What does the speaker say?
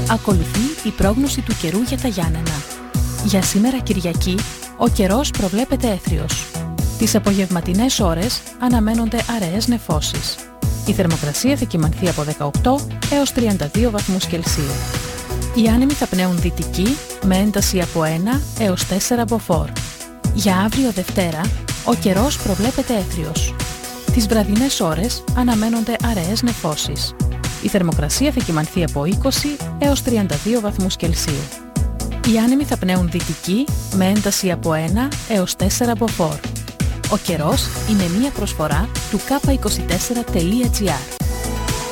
Ακολουθεί η πρόγνωση του καιρού για τα Γιάννενα. Για σήμερα Κυριακή, ο καιρός προβλέπεται έθριος. Τις απογευματινές ώρες αναμένονται αραιές νεφώσεις. Η θερμοκρασία θα κυμανθεί από 18 έως 32 βαθμούς Κελσίου. Οι άνεμοι θα πνέουν δυτική με ένταση από 1 έως 4 μποφόρ. Για αύριο Δευτέρα, ο καιρός προβλέπεται έθριος. Τις βραδινές ώρες αναμένονται αραιές νεφώσεις. Η θερμοκρασία θα κυμανθεί από 20 έως 32 βαθμούς Κελσίου. Οι άνεμοι θα πνέουν δυτική με ένταση από 1 έως 4 μποφόρ. Ο καιρός είναι μία προσφορά του k24.gr.